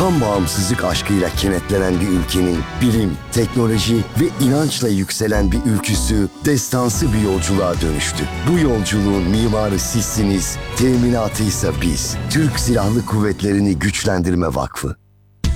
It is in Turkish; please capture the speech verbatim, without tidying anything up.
Tam bağımsızlık aşkıyla kenetlenen bir ülkenin bilim, teknoloji ve inançla yükselen bir ülküsü destansı bir yolculuğa dönüştü. Bu yolculuğun mimarı sizsiniz, teminatıysa biz. Türk Silahlı Kuvvetleri'ni Güçlendirme Vakfı.